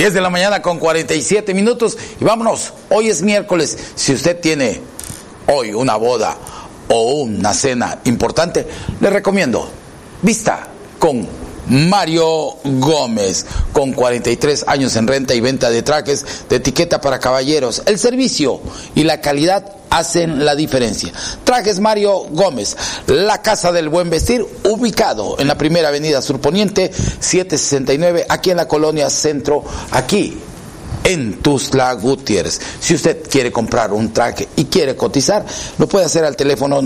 10 de la mañana con 47 minutos y vámonos, hoy es miércoles. Si usted tiene hoy una boda o una cena importante, le recomiendo vista con Mario Gómez, con 43 años en renta y venta de trajes de etiqueta para caballeros. El servicio y la calidad hacen la diferencia. Trajes Mario Gómez, la Casa del Buen Vestir, ubicado en la primera avenida Surponiente 769, aquí en la colonia Centro, aquí en Tuxtla Gutiérrez. Si usted quiere comprar un traje y quiere cotizar, lo puede hacer al teléfono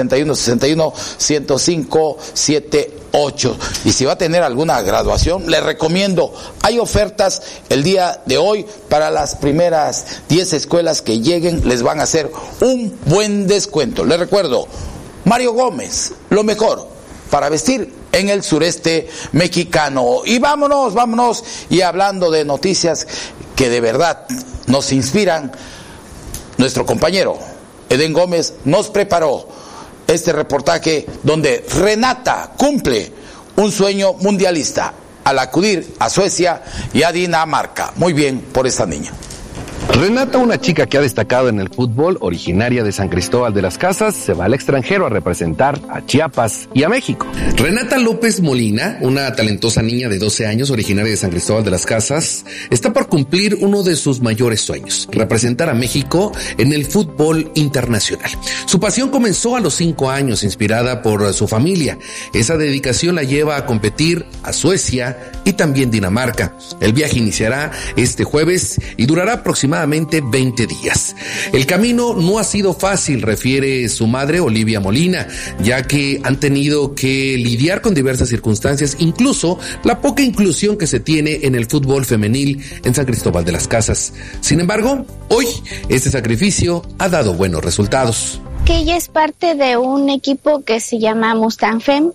961-61-105-78. Y si va a tener alguna graduación, le recomiendo, hay ofertas el día de hoy para las primeras 10 escuelas que lleguen, les van a hacer un buen descuento. Les recuerdo, Mario Gómez, lo mejor para vestir en el sureste mexicano. Y vámonos, y hablando de noticias que de verdad nos inspiran, nuestro compañero Edén Gómez nos preparó este reportaje donde Renata cumple un sueño mundialista al acudir a Suecia y a Dinamarca. Muy bien por esta niña. Renata, una chica que ha destacado en el fútbol, originaria de San Cristóbal de las Casas, se va al extranjero a representar a Chiapas y a México. Renata López Molina, una talentosa niña de 12 años, originaria de San Cristóbal de las Casas, está por cumplir uno de sus mayores sueños, representar a México en el fútbol internacional. Su pasión comenzó a los 5 años, inspirada por su familia. Esa dedicación la lleva a competir a Suecia y también Dinamarca. El viaje iniciará este jueves y durará aproximadamente 20 días. El camino no ha sido fácil, refiere su madre Olivia Molina, ya que han tenido que lidiar con diversas circunstancias, incluso la poca inclusión que se tiene en el fútbol femenil en San Cristóbal de las Casas. Sin embargo, hoy este sacrificio ha dado buenos resultados. Que ella es parte de un equipo que se llama Mustang Fem.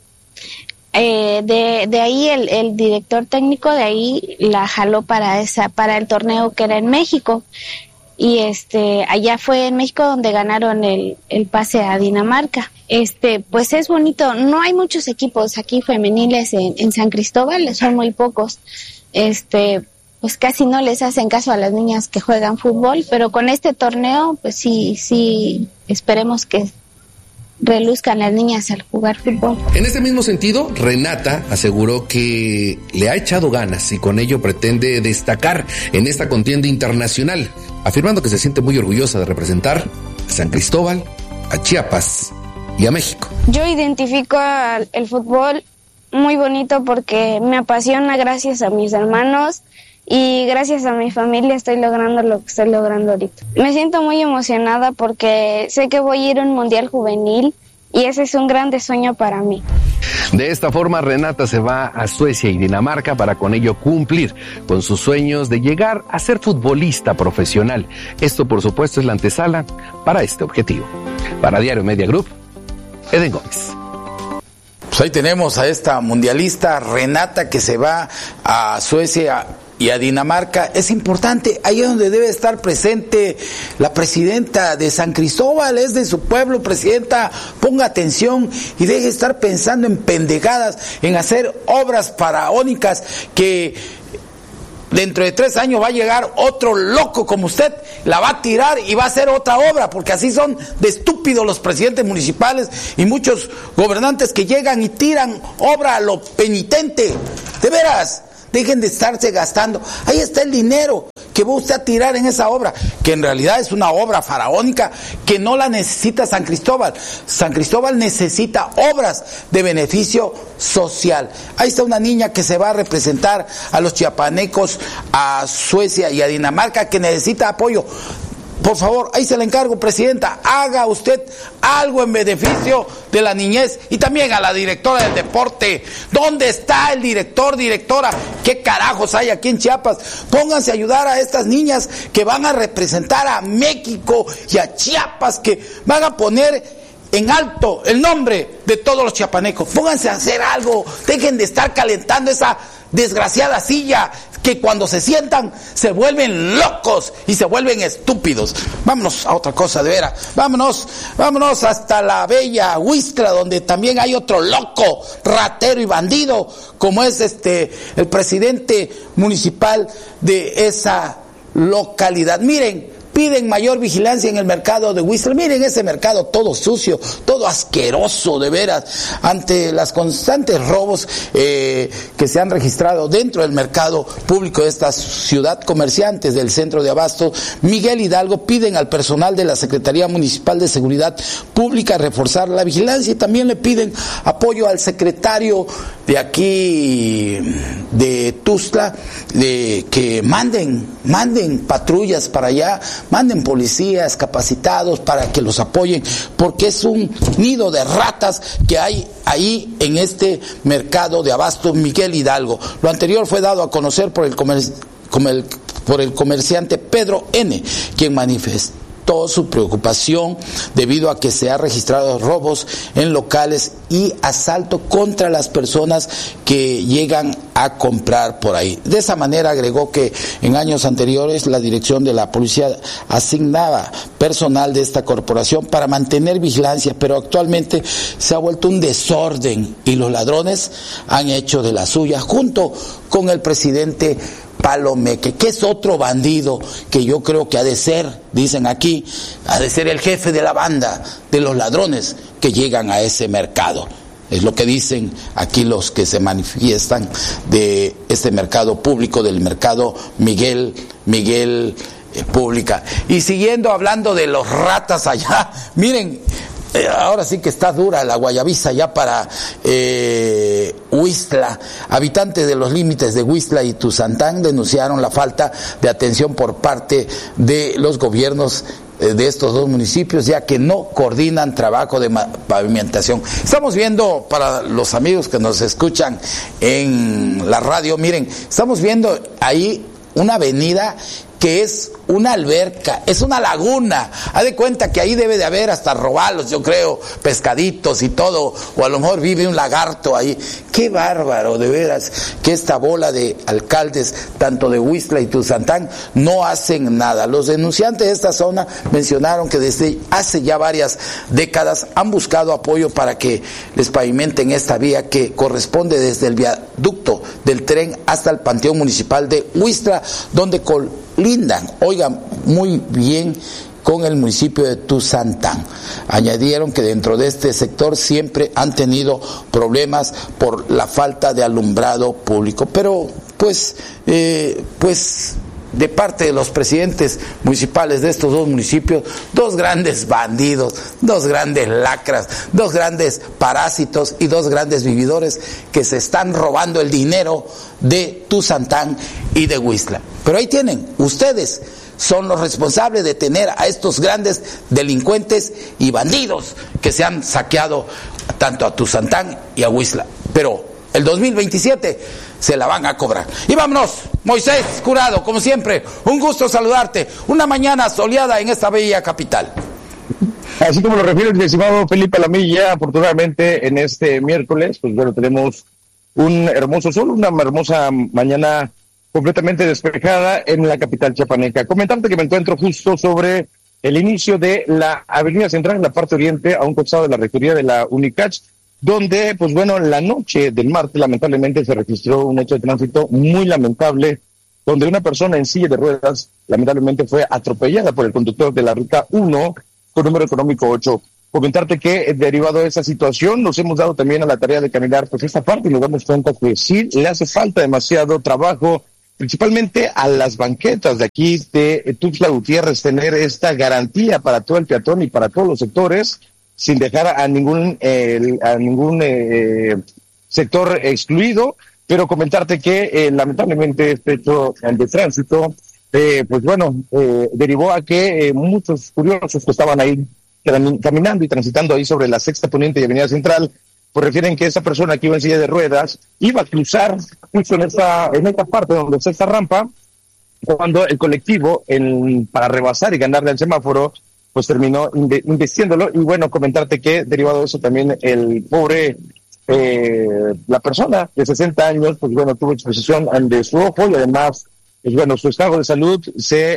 De ahí el director técnico de ahí la jaló para el torneo que era en México, y allá fue en México donde ganaron el pase a Dinamarca. Pues es bonito, no hay muchos equipos aquí femeniles en San Cristóbal, son muy pocos. Pues casi no les hacen caso a las niñas que juegan fútbol, pero con este torneo pues sí esperemos que reluzcan las niñas al jugar fútbol. En este mismo sentido, Renata aseguró que le ha echado ganas y con ello pretende destacar en esta contienda internacional, afirmando que se siente muy orgullosa de representar a San Cristóbal, a Chiapas y a México. Yo identifico el fútbol muy bonito porque me apasiona gracias a mis hermanos y gracias a mi familia estoy logrando lo que estoy logrando ahorita. Me siento muy emocionada porque sé que voy a ir a un mundial juvenil y ese es un grande sueño para mí. De esta forma, Renata se va a Suecia y Dinamarca para con ello cumplir con sus sueños de llegar a ser futbolista profesional. Esto, por supuesto, es la antesala para este objetivo. Para Diario Media Group, Edén Gómez. Pues ahí tenemos a esta mundialista Renata que se va a Suecia y a Dinamarca. Es importante, ahí es donde debe estar presente la presidenta de San Cristóbal, es de su pueblo. Presidenta, ponga atención y deje de estar pensando en pendejadas, en hacer obras faraónicas que dentro de 3 años va a llegar otro loco como usted, la va a tirar y va a hacer otra obra, porque así son de estúpidos los presidentes municipales y muchos gobernantes que llegan y tiran obra a lo penitente. De veras, dejen de estarse gastando. Ahí está el dinero que va usted a tirar en esa obra, que en realidad es una obra faraónica que no la necesita San Cristóbal. San Cristóbal necesita obras de beneficio social. Ahí está una niña que se va a representar a los chiapanecos, a Suecia y a Dinamarca, que necesita apoyo. Por favor, ahí se la encargo, presidenta, haga usted algo en beneficio de la niñez y también a la directora del deporte. ¿Dónde está el director, directora? ¿Qué carajos hay aquí en Chiapas? Pónganse a ayudar a estas niñas que van a representar a México y a Chiapas, que van a poner en alto el nombre de todos los chiapanecos. Pónganse a hacer algo, dejen de estar calentando esa desgraciada silla que cuando se sientan se vuelven locos y se vuelven estúpidos. Vámonos a otra cosa, de veras. Vámonos hasta la bella Huistla, donde también hay otro loco, ratero y bandido, como es el presidente municipal de esa localidad. Miren, piden mayor vigilancia en el mercado de Huistla. Miren ese mercado todo sucio, todo asqueroso, de veras, ante las constantes robos que se han registrado dentro del mercado público de esta ciudad. Comerciantes del centro de abasto Miguel Hidalgo piden al personal de la Secretaría Municipal de Seguridad Pública reforzar la vigilancia, y también le piden apoyo al secretario de aquí de Tuxtla, que manden patrullas para allá, manden policías capacitados para que los apoyen, porque es un nido de ratas que hay ahí en este mercado de abasto Miguel Hidalgo. Lo anterior fue dado a conocer por el comerciante Pedro N., quien manifestó su preocupación debido a que se han registrado robos en locales y asalto contra las personas que llegan a comprar por ahí. De esa manera agregó que en años anteriores la dirección de la policía asignaba personal de esta corporación para mantener vigilancia, pero actualmente se ha vuelto un desorden y los ladrones han hecho de la suya, junto con el presidente Palomeque, que es otro bandido que yo creo que ha de ser, dicen aquí, ha de ser el jefe de la banda de los ladrones que llegan a ese mercado. Es lo que dicen aquí los que se manifiestan de este mercado público, del mercado Miguel Pública. Y siguiendo hablando de los ratas allá, miren, ahora sí que está dura la guayabiza ya para Huistla. Habitantes de los límites de Huistla y Tuzantán denunciaron la falta de atención por parte de los gobiernos de estos dos municipios, ya que no coordinan trabajo de pavimentación. Estamos viendo, para los amigos que nos escuchan en la radio, miren, estamos viendo ahí una avenida que es una alberca, es una laguna. Haz de cuenta que ahí debe de haber hasta robalos, yo creo, pescaditos y todo, o a lo mejor vive un lagarto ahí. Qué bárbaro, de veras, que esta bola de alcaldes, tanto de Huistla y Tuzantán, no hacen nada. Los denunciantes de esta zona mencionaron que desde hace ya varias décadas han buscado apoyo para que les pavimenten esta vía que corresponde desde el viaducto del tren hasta el Panteón Municipal de Huistla, donde lindan, oigan, muy bien con el municipio de Tuzantán. Añadieron que dentro de este sector siempre han tenido problemas por la falta de alumbrado público, pero pues de parte de los presidentes municipales de estos dos municipios, dos grandes bandidos, dos grandes lacras, dos grandes parásitos y dos grandes vividores que se están robando el dinero de Tuzantán y de Huistla. Pero ahí tienen, ustedes son los responsables de tener a estos grandes delincuentes y bandidos que se han saqueado tanto a Tuzantán y a Huistla. Pero el 2027 se la van a cobrar. Y vámonos, Moisés Curado, como siempre, un gusto saludarte. Una mañana soleada en esta bella capital. Así como lo refiere el estimado Felipe Alamilla, afortunadamente en este miércoles, pues bueno, tenemos un hermoso sol, una hermosa mañana completamente despejada en la capital chiapaneca. Comentarte que me encuentro justo sobre el inicio de la avenida central en la parte oriente, a un costado de la rectoría de la UNICACH, donde, pues bueno, la noche del martes lamentablemente se registró un hecho de tránsito muy lamentable, donde una persona en silla de ruedas lamentablemente fue atropellada por el conductor de la ruta 1 con número económico 8. Comentarte que derivado de esa situación nos hemos dado también a la tarea de caminar pues esta parte y nos damos cuenta que sí le hace falta demasiado trabajo, principalmente a las banquetas de aquí de Tuxtla Gutiérrez, tener esta garantía para todo el peatón y para todos los sectores, sin dejar a ningún sector excluido. Pero comentarte que lamentablemente este hecho de tránsito, pues bueno, derivó a que muchos curiosos que estaban ahí caminando y transitando ahí sobre la Sexta Poniente y Avenida Central, pues refieren que esa persona que iba en silla de ruedas iba a cruzar justo en esta parte donde está esta rampa, cuando el colectivo, para rebasar y ganarle al semáforo, pues terminó investiéndolo. Y bueno, comentarte que derivado de eso también el pobre la persona de 60 años, pues bueno, tuvo exposición de su ojo y además, pues bueno, su estado de salud se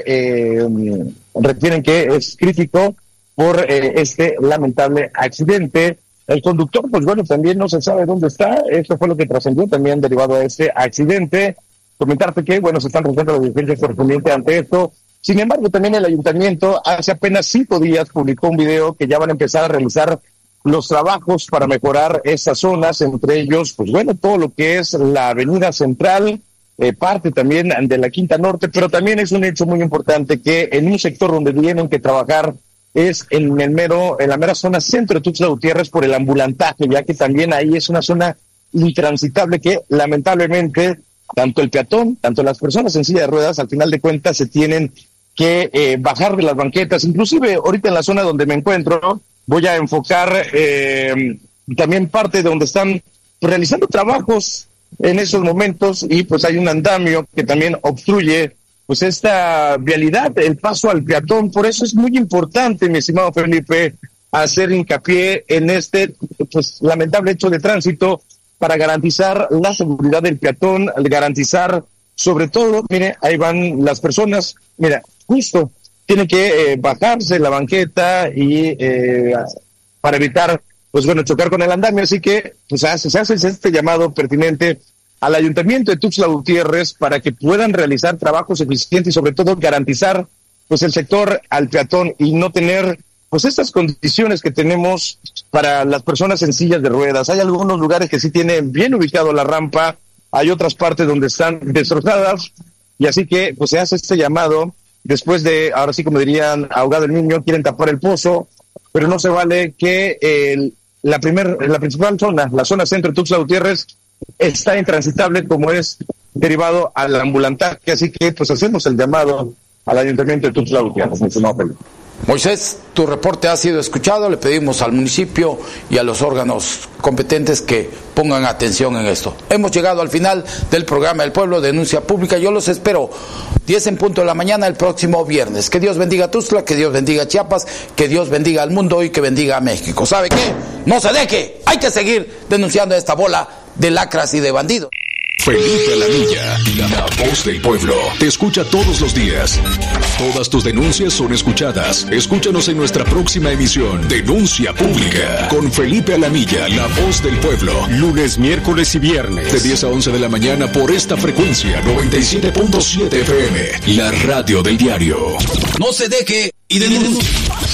refieren que es crítico por este lamentable accidente. El conductor, pues bueno, también no se sabe dónde está. Esto fue lo que trascendió también derivado de este accidente. Comentarte que, bueno, se están realizando las diligencias correspondientes ante esto. Sin embargo, también el ayuntamiento hace apenas 5 días publicó un video que ya van a empezar a realizar los trabajos para mejorar esas zonas, entre ellos, pues bueno, todo lo que es la avenida central, parte también de la Quinta Norte, pero también es un hecho muy importante que en un sector donde tienen que trabajar es en la mera zona centro de Tuxtla Gutiérrez por el ambulantaje, ya que también ahí es una zona intransitable que lamentablemente tanto el peatón, tanto las personas en silla de ruedas, al final de cuentas se tienen que bajar de las banquetas. Inclusive ahorita en la zona donde me encuentro voy a enfocar también parte de donde están realizando trabajos en esos momentos y pues hay un andamio que también obstruye pues esta vialidad, el paso al peatón. Por eso es muy importante, mi estimado Felipe, hacer hincapié en este pues lamentable hecho de tránsito para garantizar la seguridad del peatón, garantizar sobre todo, mire, ahí van las personas, mira, justo tienen que bajarse la banqueta y para evitar, pues bueno, chocar con el andamio. Así que pues se hace este llamado pertinente al Ayuntamiento de Tuxtla Gutiérrez para que puedan realizar trabajos eficientes y sobre todo garantizar pues el sector al peatón y no tener pues estas condiciones que tenemos para las personas en sillas de ruedas. Hay algunos lugares que sí tienen bien ubicado la rampa, hay otras partes donde están destrozadas y así que pues se hace este llamado después de, ahora sí como dirían, ahogado el niño, quieren tapar el pozo, pero no se vale que la principal zona, la zona centro de Tuxtla Gutiérrez, está intransitable como es derivado al ambulantaje, así que pues hacemos el llamado al Ayuntamiento de Tuxtla Gutiérrez. Moisés, tu reporte ha sido escuchado, le pedimos al municipio y a los órganos competentes que pongan atención en esto. Hemos llegado al final del programa del Pueblo, Denuncia Pública. Yo los espero 10 en punto de la mañana el próximo viernes. Que Dios bendiga a Tuxtla, que Dios bendiga a Chiapas, que Dios bendiga al mundo y que bendiga a México. ¿Sabe qué? No se deje, hay que seguir denunciando esta bola de lacras y de bandidos. Felipe Alamilla, la voz del pueblo, te escucha todos los días. Todas tus denuncias son escuchadas. Escúchanos en nuestra próxima emisión, Denuncia Pública, con Felipe Alamilla, la voz del pueblo. Lunes, miércoles y viernes, de 10 a 11 de la mañana por esta frecuencia, 97.7 FM, la radio del diario. No se deje y denuncie.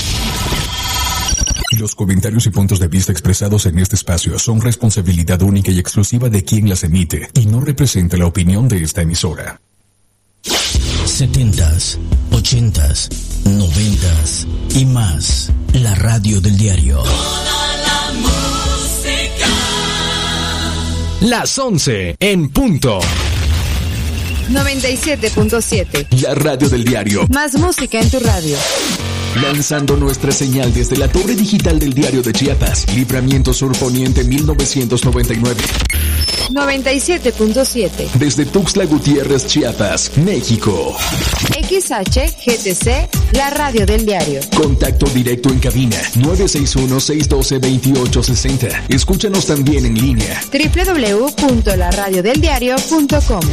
Los comentarios y puntos de vista expresados en este espacio son responsabilidad única y exclusiva de quien las emite y no representa la opinión de esta emisora. 70s, 80s, 90s y más. La radio del diario. Toda la música. Las 11 en punto. 97.7. La radio del diario. Más música en tu radio. Lanzando nuestra señal desde la torre digital del diario de Chiapas, Libramiento Sur Poniente 1999. 97.7. Desde Tuxtla Gutiérrez, Chiapas, México. XHGTC, la radio del diario. Contacto directo en cabina 961-612-2860. Escúchanos también en línea www.laradiodeldiario.com.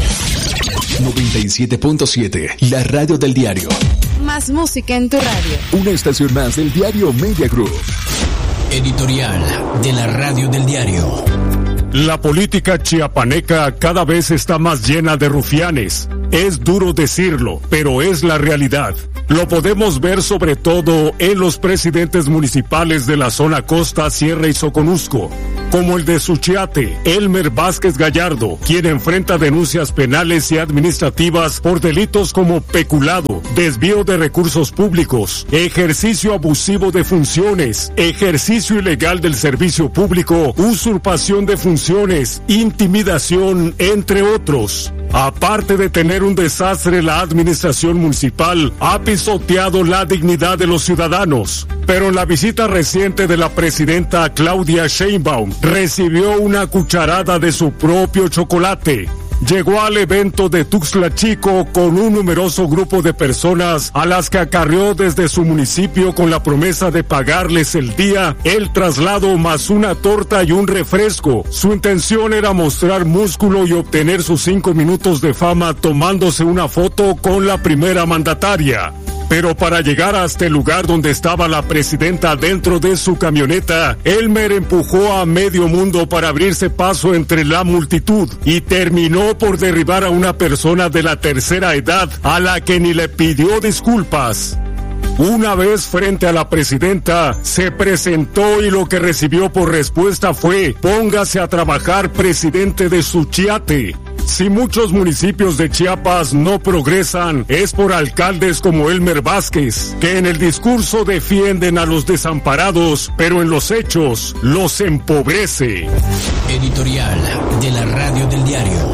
97.7, la radio del diario. Más música en tu radio. Una estación más del diario Media Group. Editorial de la radio del diario. La política chiapaneca cada vez está más llena de rufianes. Es duro decirlo, pero es la realidad. Lo podemos ver sobre todo en los presidentes municipales de la zona Costa, Sierra y Soconusco, como el de Suchiate, Elmer Vázquez Gallardo, quien enfrenta denuncias penales y administrativas por delitos como peculado, desvío de recursos públicos, ejercicio abusivo de funciones, ejercicio ilegal del servicio público, usurpación de funciones, intimidación, entre otros. Aparte de tener un desastre, la administración municipal ha pisoteado la dignidad de los ciudadanos. Pero en la visita reciente de la presidenta Claudia Sheinbaum, recibió una cucharada de su propio chocolate. llegó al evento de Tuxtla Chico con un numeroso grupo de personas a las que acarreó desde su municipio con la promesa de pagarles el día, el traslado más una torta y un refresco. Su intención era mostrar músculo y obtener sus 5 minutos de fama tomándose una foto con la primera mandataria. Pero para llegar hasta el lugar donde estaba la presidenta dentro de su camioneta, Elmer empujó a medio mundo para abrirse paso entre la multitud y terminó por derribar a una persona de la tercera edad a la que ni le pidió disculpas. Una vez frente a la presidenta, se presentó y lo que recibió por respuesta fue: póngase a trabajar, presidente de Suchiate. Si muchos municipios de Chiapas no progresan, es por alcaldes como Elmer Vázquez, que en el discurso defienden a los desamparados, pero en los hechos los empobrece. Editorial de la Radio del Diario.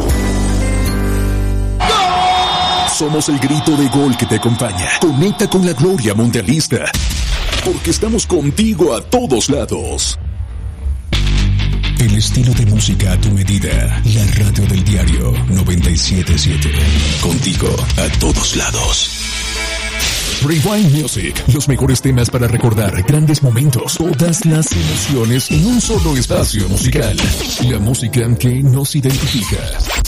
Somos el grito de gol que te acompaña. Conecta con la gloria mundialista, porque estamos contigo a todos lados. El estilo de música a tu medida. La Radio del Diario 97.7. Contigo a todos lados. Rewind Music. Los mejores temas para recordar grandes momentos. Todas las emociones en un solo espacio musical. La música que nos identifica.